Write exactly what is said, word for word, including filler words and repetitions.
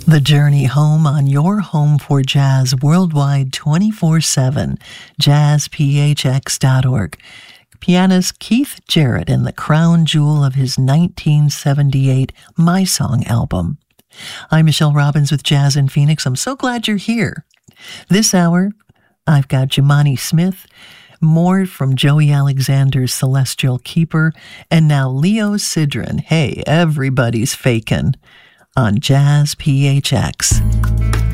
The Journey Home on your home for jazz worldwide twenty-four seven, jazz p h x dot org. Pianist Keith Jarrett in the crown jewel of his nineteen seventy-eight My Song album. I'm Michelle Robbins with Jazz in Phoenix. I'm so glad you're here. This hour, I've got Jimani Smith, more from Joey Alexander's Celestial Keeper, and now Leo Sidran. Hey, everybody's fakin'. On Jazz P H X.